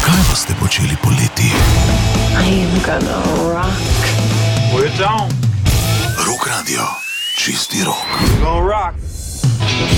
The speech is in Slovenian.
Kaj boste počeli poleti? I'm gonna rock. We're down. Rock Radio, čisti rok. Gonna rock.